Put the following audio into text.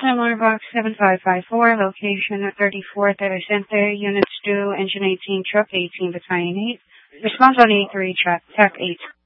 number box 7554, location at 34 Terra Center, Units 2, Engine 18, Truck 18, Battalion 8. Response on A3, Tech 8.